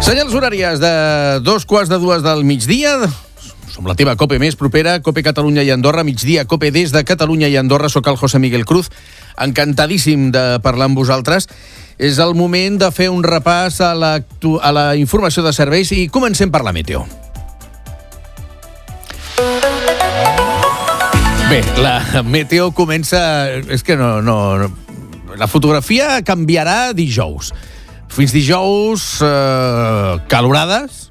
Senyals horàries de 2:45 del migdia. Som la teva COPE més propera, COPE Catalunya i Andorra, migdia COPE des de Catalunya i Andorra. Soc el José Miguel Cruz, encantadíssim de parlar amb vosaltres. És el moment de fer un repàs a la informació de serveis i comencem per la meteo. Bé, la meteo comença... És que no... La fotografia canviarà dijous. Fins dijous, calorades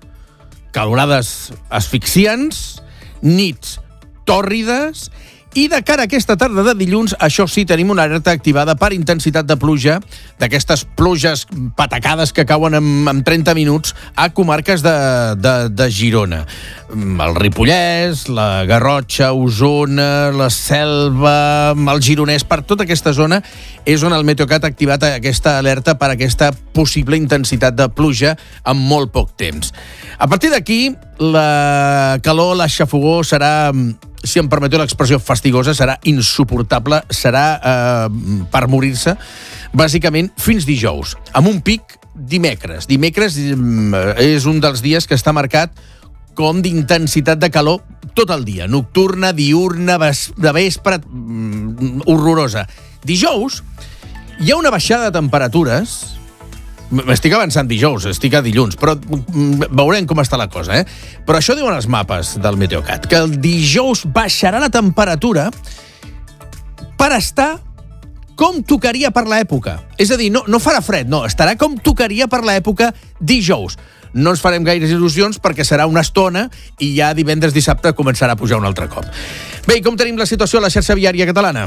asfixiants, nits tòrrides, i de cara a aquesta tarda de dilluns, això sí, tenim una alerta activada per intensitat de pluja, d'aquestes pluges patacades que cauen en 30 minuts a comarques de Girona. El Ripollès, la Garrotxa, Osona, la Selva, el Gironès, per tota aquesta zona és on el Meteocat ha activat aquesta alerta per aquesta possible intensitat de pluja en molt poc temps. A partir d'aquí, la calor, la xafogor serà, si em permeteu l'expressió fastigosa, serà insuportable, serà per morir-se, bàsicament fins dijous, amb un pic dimecres. Dimecres és un dels dies que està marcat com d'intensitat de calor tot el dia, nocturna, diurna, de vespre, horrorosa. Dijous hi ha una baixada de temperatures. M'estic avançant dijous, estic a dilluns, però veurem com està la cosa, eh? Però això diuen els mapes del Meteocat, que el dijous baixarà la temperatura per estar com tocaria per l'època. És a dir, no farà fred, no, estarà com tocaria per l'època dijous. No ens farem gaires il·lusions perquè serà una estona i ja divendres, dissabte començarà a pujar un altre cop. Bé, i com tenim la situació a la xarxa viària catalana?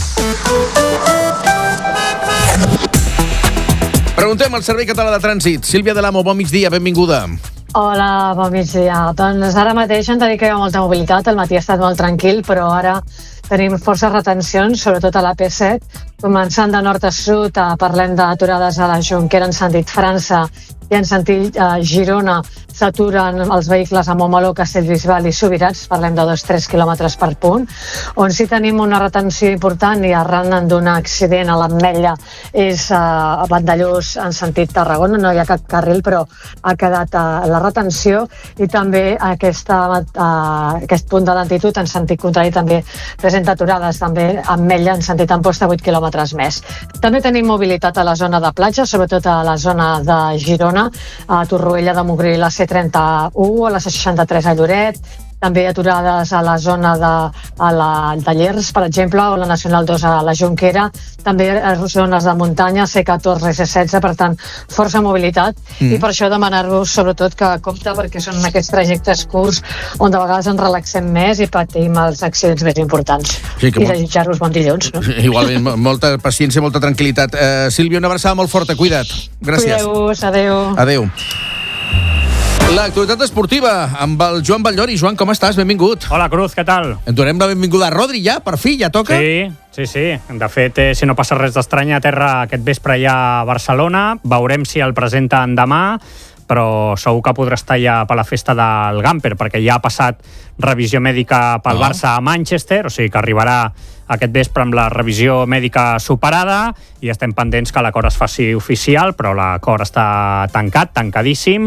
Preguntem al Servei Català de Trànsit. Sílvia de l'Amo, bon migdia, benvinguda. Hola, bon migdia. Doncs ara mateix hem de dir que hi ha molta mobilitat. El matí ha estat molt tranquil, però ara tenim forces retencions, sobretot a la P7. Començant de nord a sud, parlem d'aturades a la Jonquera en sentit França i en sentit Girona s'aturen els vehicles a Montmeló, Castellbisbal i Subirats, parlem de 2-3 quilòmetres per punt. On sí tenim una retenció important i arran d'un accident a l'Ametlla és a Vandellós en sentit Tarragona, no hi ha cap carril però ha quedat la retenció i també aquest punt de lentitud en sentit contrari també presenta aturades, també Ametlla en sentit Amposta 8 quilòmetres més. També tenim mobilitat a la zona de platja, sobretot a la zona de Girona, a Torroella de Montgrí, la C31, a la C63 a Lloret, també aturades a la zona de Llers, per exemple, o la Nacional 2 a la Jonquera, també a zones de muntanya, C14 i C16, per tant, força mobilitat, i per això demanar-vos sobretot que compte perquè són aquests trajectes curts on de vegades ens relaxem més i patim els accidents més importants. Sí, i desitjar-vos bon dilluns. No? Igualment, molta paciència, molta tranquil·litat. Sílvia, una abraçada molt forta, cuida't. Gràcies. Cuideu-vos, adeu. Adeu. L'actualitat esportiva amb el Joan Batllori. Joan, com estàs? Benvingut. Hola, Cruz, què tal? Et donem la benvinguda a Rodri ja, per fi, ja toca? Sí. De fet, si no passa res d'estrany, a terra aquest vespre ja a Barcelona. Veurem si el presenten demà, però segur que podrà estar ja per la festa del Gamper, perquè ja ha passat revisió mèdica pel Barça a Manchester, o sigui que arribarà aquest vespre amb la revisió mèdica superada i estem pendents que l'acord es faci oficial, però l'acord està tancadíssim.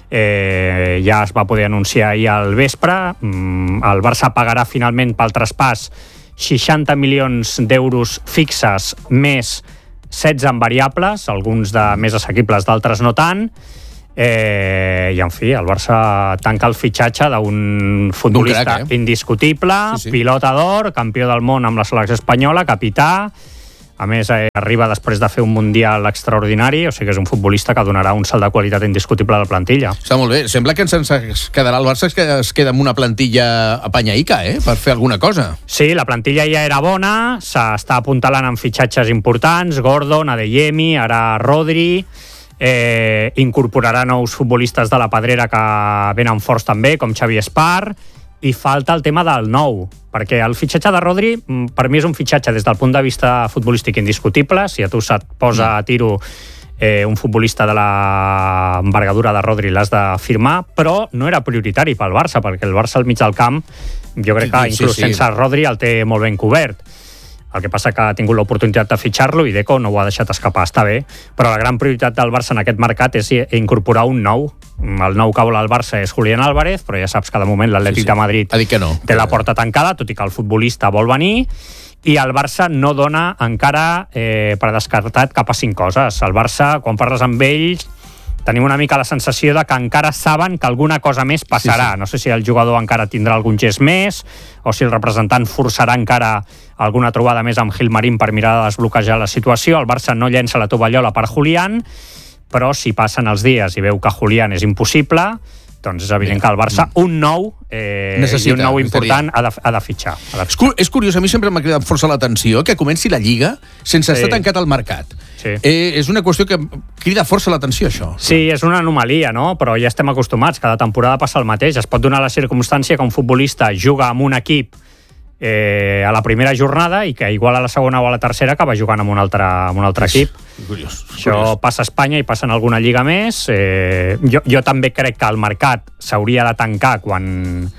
Ja es va poder anunciar ahir al vespre. El Barça pagarà finalment pel traspàs 60 milions d'euros fixes més 16 en variables, alguns de més assequibles, d'altres no tant. I en fi, el Barça tanca el fitxatge d'un futbolista indiscutible, pilota d'or, campió del món amb la selecció espanyola, capità. A més, arriba després de fer un Mundial extraordinari, o sigui que és un futbolista que donarà un salt de qualitat indiscutible a la plantilla. Està molt bé. Sembla que ens quedarà el Barça que es queda amb una plantilla apanyaica, per fer alguna cosa. Sí, la plantilla ja era bona, s'està apuntalant en fitxatges importants, Gordon, Adeyemi, ara Rodri, incorporarà nous futbolistes de la Pedrera que venen forts també, com Xavi Espar, i falta el tema del nou, perquè el fitxatge de Rodri per mi és un fitxatge des del punt de vista futbolístic indiscutible. Si a tu se't posa a tiro un futbolista de l'envergadura de Rodri l'has de firmar, però no era prioritari pel Barça, perquè el Barça al mig del camp jo crec que inclús sense Rodri el té molt ben cobert. El que passa que ha tingut l'oportunitat de fitxar-lo i Deco no ho ha deixat escapar, està bé, però la gran prioritat del Barça en aquest mercat és incorporar un nou, El nou que vol el Barça és Julián Álvarez, però ja saps que de moment l'Atlètic de Madrid ha dit que no. Té la porta tancada, tot i que el futbolista vol venir, i el Barça no dona encara per descartat cap a 5 coses. El Barça, quan parles amb ells, tenim una mica la sensació de que encara saben que alguna cosa més passarà. No sé si el jugador encara tindrà algun gest més o si el representant forçarà encara alguna trobada més amb Gilmarín per mirar de desbloquejar la situació. El Barça no llença la tovallola per Julián, però si passen els dies i veu que Julián és impossible, doncs és evident que el Barça un nou i un nou important ha de fitxar. És curiós, a mi sempre m'ha cridat força l'atenció que comenci la Lliga sense estar tancat al mercat. Sí. És una qüestió que crida força l'atenció, això. Sí, és una anomalia, no? Però ja estem acostumats. Cada temporada passa el mateix. Es pot donar la circumstància que un futbolista juga amb un equip a la primera jornada i que igual a la segona o a la tercera acaba jugant amb un altre equip. Curiós. Això passa a Espanya i passa en alguna lliga més. Jo també crec que el mercat s'hauria de tancar quan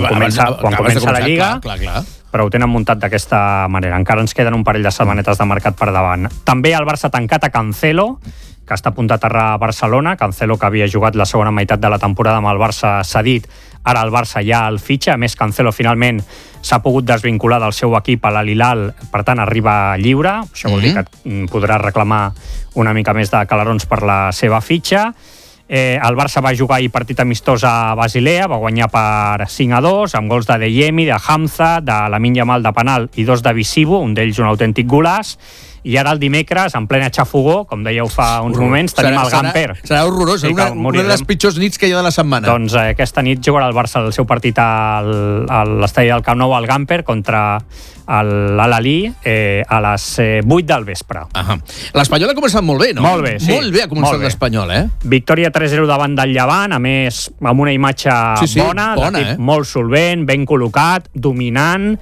comença la Lliga, clar. Però ho tenen muntat d'aquesta manera. Encara ens queden un parell de setmanetes de mercat per davant. També el Barça ha tancat a Cancelo, que està a punt d'aterrar a Barcelona. Cancelo, que havia jugat la segona meitat de la temporada amb el Barça cedit, ara el Barça ja el fitxa. A més, Cancelo finalment s'ha pogut desvincular del seu equip a l'Al-Hilal, per tant arriba lliure. Això vol dir que podrà reclamar una mica més de calarons per la seva fitxa. El Barça va jugar ahir partit amistós a Basilea, va guanyar per 5-2, amb gols de Deyemi, de Hamza, de Lamine Yamal de penal i 2 de Visivo, un d'ells un autèntic golaç. I ara el dimecres, en plena xafogó, com dèieu fa uns moments, tenim el Gamper. Serà horrorós, una de les pitjors nits que hi ha de la setmana. Doncs aquesta nit jugarà el Barça el seu partit a l'estadi del Camp Nou, al Gamper, contra l'Al-Ahly a les 8 del vespre. L'Espanyol ha començat molt bé, no? Molt bé, sí. Molt bé ha començat l'Espanyol, Victòria 3-0 davant del Llevant, a més amb una imatge bona, d'equip molt solvent, ben col·locat, dominant,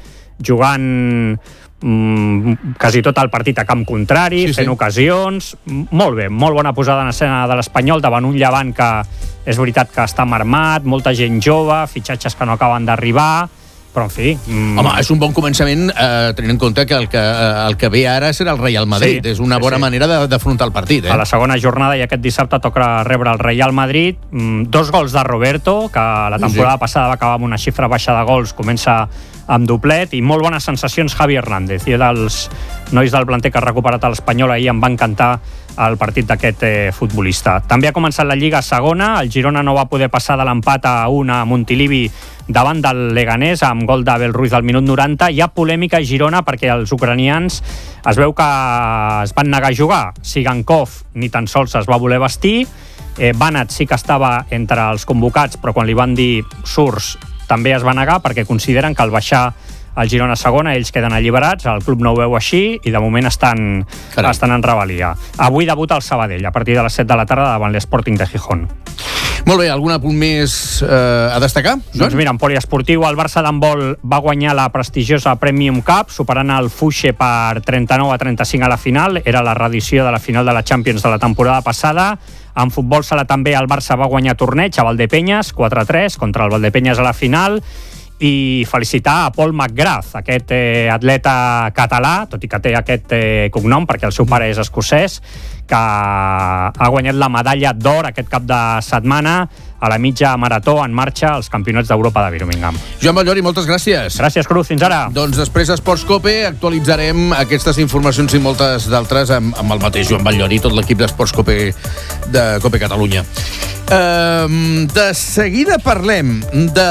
jugant quasi tot el partit a camp contrari, fent ocasions, molt bé, molt bona posada en escena de l'Espanyol davant un Llevant que és veritat que està marmat, molta gent jove, fitxatges que no acaben d'arribar, però en fi... Home, és un bon començament tenint en compte que el que ve ara serà el Real Madrid. És una bona manera d'afrontar el partit. A la segona jornada i aquest dissabte toca rebre el Real Madrid. 2 gols de Roberto, que la temporada passada va acabar amb una xifra baixa de gols, comença amb doblet, i molt bones sensacions Javi Hernández, i dels nois del planter que ha recuperat a l'Espanyol. Ahir em va encantar el partit d'aquest futbolista. També ha començat la Lliga segona, el Girona no va poder passar de l'empat a 1 a Montilivi davant del Leganés amb gol d'Abel Ruiz al minut 90. Hi ha polèmica a Girona perquè els ucranians es veu que es van negar a jugar. Sigankov ni tan sols es va voler vestir, Banat sí que estava entre els convocats, però quan li van dir surts també es va negar perquè consideren que al baixar el Girona segona ells queden alliberats, el club no ho veu així i de moment estan en rebel·lia. Avui debuta el Sabadell a partir de les 7 de la tarda davant l'Sporting de Gijón. Molt bé, algun apunt més a destacar? Doncs mira, en poliesportiu el Barça d'handbol va guanyar la prestigiosa Premium Cup, superant el Fuxe per 39-35 a la final. Era la reedició de la final de la Champions de la temporada passada. En futbol sala també el Barça va guanyar torneig a Valdepenyes, 4-3 contra el Valdepenyes a la final. I felicitar a Paul McGrath, aquest atleta català, tot i que té aquest cognom perquè el seu pare és escocès, que ha guanyat la medalla d'or aquest cap de setmana a la mitja marató en marxa als Campionats d'Europa de Birmingham. Joan Batllori, moltes gràcies. Gràcies, Cruz, fins ara. Doncs després d'Esports Cope actualitzarem aquestes informacions i moltes d'altres amb el mateix Joan Batllori i tot l'equip d'Esports Cope de Cope Catalunya. De seguida parlem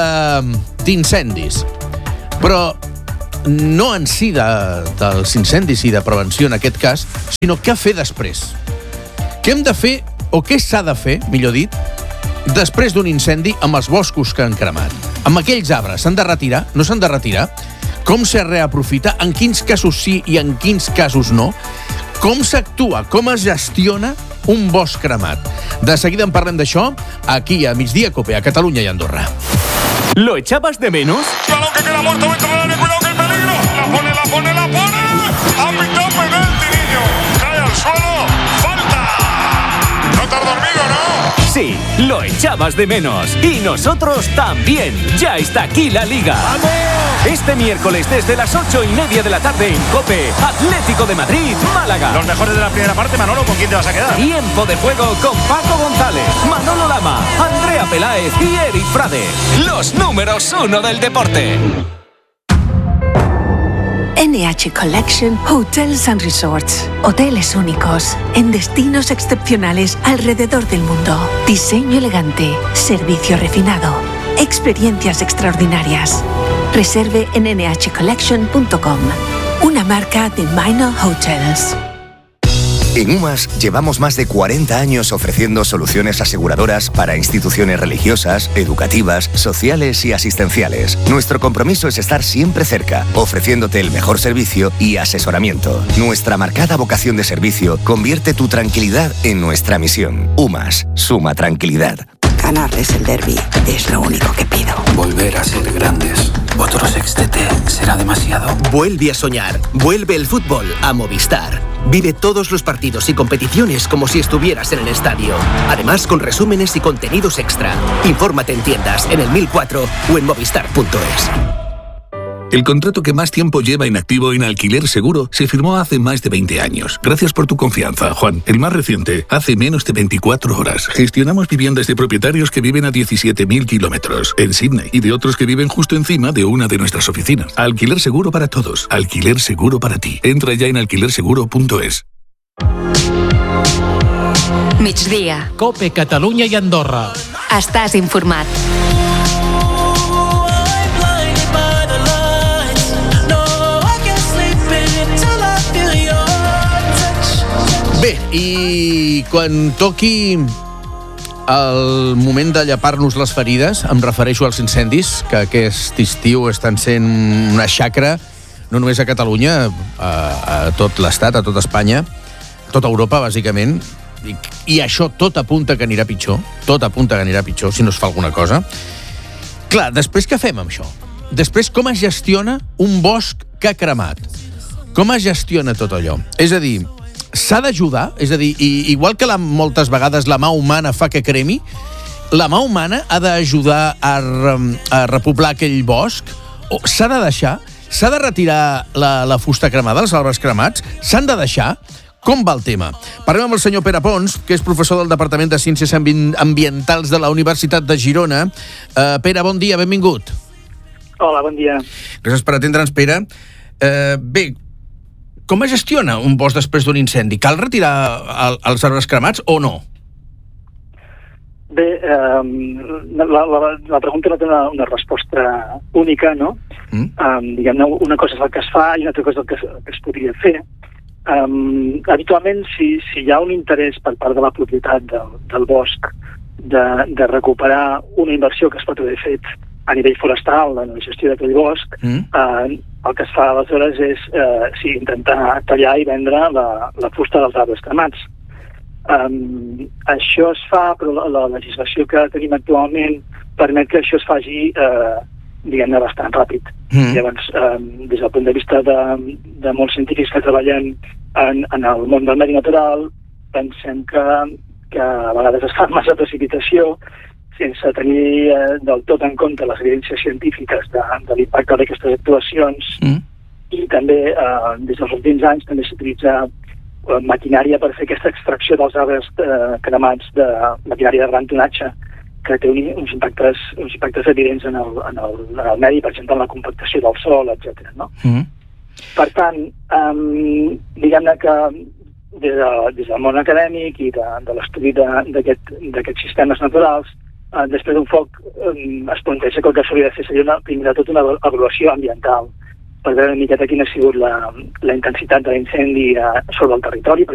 d'incendis, però no en si dels incendis i de prevenció en aquest cas, sinó què fer després. Què hem de fer, o què s'ha de fer, millor dit, després d'un incendi amb els boscos que han cremat. Amb aquells arbres s'han de retirar, no s'han de retirar? Com se reaprofita? En quins casos sí i en quins casos no? Com s'actua? Com es gestiona un bosc cremat? De seguida en parlem d'això, aquí a Migdia Cope, a Catalunya i Andorra. ¿Lo echabas de menos? Balón que queda muerto dentro del área, cuidado que hay peligro. La pone. Ha pitado penalti, niño. Cae al suelo. Falta. No te has dormido, ¿no? Sí, lo echabas de menos. Y nosotros también. Ya está aquí la Liga. ¡Vamos! Este miércoles desde las 8:30 de la tarde en COPE, Atlético de Madrid, Málaga. Los mejores de la primera parte, Manolo, ¿con quién te vas a quedar? Tiempo de juego con Paco González, Manolo Lama, Andrea Peláez y Eric Frade. Los números 1 del deporte. NH Collection Hotels and Resorts. Hoteles únicos, en destinos excepcionales alrededor del mundo. Diseño elegante, servicio refinado, experiencias extraordinarias. Reserve en nhcollection.com. Una marca de Minor Hotels. En UMAS llevamos más de 40 años ofreciendo soluciones aseguradoras para instituciones religiosas, educativas, sociales y asistenciales. Nuestro compromiso es estar siempre cerca, ofreciéndote el mejor servicio y asesoramiento. Nuestra marcada vocación de servicio convierte tu tranquilidad en nuestra misión. UMAS, suma tranquilidad. Ganarles el derbi es lo único que pido. Volver a ser grandes. Otro sextete será demasiado. Vuelve a soñar. Vuelve el fútbol a Movistar. Vive todos los partidos y competiciones como si estuvieras en el estadio. Además, con resúmenes y contenidos extra. Infórmate en tiendas, en el 1004 o en movistar.es. El contrato que más tiempo lleva inactivo en Alquiler Seguro se firmó hace más de 20 años. Gracias por tu confianza, Juan. El más reciente, hace menos de 24 horas. Gestionamos viviendas de propietarios que viven a 17.000 kilómetros en Sydney y de otros que viven justo encima de una de nuestras oficinas. Alquiler Seguro para todos. Alquiler Seguro para ti. Entra ya en alquilerseguro.es. Migdia. COPE, Catalunya i Andorra. Estàs informat. Bé, i quan toqui el moment de llepar-nos les ferides, em refereixo als incendis, que aquest estiu estan sent una xacra, no només a Catalunya, a tot l'Estat, a tot Espanya, a tota Europa, bàsicament, i això tot apunta que anirà pitjor, si no es fa alguna cosa. Clar, després què fem amb això? Després, com es gestiona un bosc que ha cremat? Com es gestiona tot allò? És a dir, s'ha d'ajudar, és a dir, igual que moltes vegades la mà humana fa que cremi, la mà humana ha d'ajudar a repoblar aquell bosc, o s'ha de deixar, s'ha de retirar la fusta cremada, els arbres cremats, s'han de deixar. Com va el tema? Parlem amb el senyor Pere Pons, que és professor del Departament de Ciències Ambientals de la Universitat de Girona. Pere, bon dia, benvingut. Hola, bon dia. Gràcies per atendre'ns, Pere. Bé, com es gestiona un bosc després d'un incendi? Cal retirar els arbres cremats o no? Bé, la pregunta no té una resposta única, no? Diguem-ne, una cosa és el que es fa i una altra cosa és el que es podria fer. Habitualment, si hi ha un interès per part de la propietat del bosc de recuperar una inversió que es pot haver fet a nivell forestal, en la gestió d'aquell bosc, el que es fa aleshores és intentar tallar i vendre la fusta dels arbres cremats. Això es fa, però la legislació que tenim actualment permet que això es faci, diguem-ne, bastant ràpid. Llavors, des del punt de vista de molts científics que treballem en el món del medi natural, pensem que a vegades es fa massa precipitació sense tenir del tot en compte les evidències científiques de l'impacte d'aquestes actuacions, i també des dels últims anys també s'utilitza maquinària per fer aquesta extracció dels arbres cremats, de maquinària de gran tonatge, que té uns impactes evidents en el medi, per exemple en la compactació del sòl, etc. Per tant, diguem-ne que des del món acadèmic i de l'estudi d'aquests sistemes naturals, després d'un foc es planteja que el que s'hauria de fer seria primer de tot una avaluació ambiental per veure una miqueta quina ha sigut la intensitat de l'incendi sobre el territori,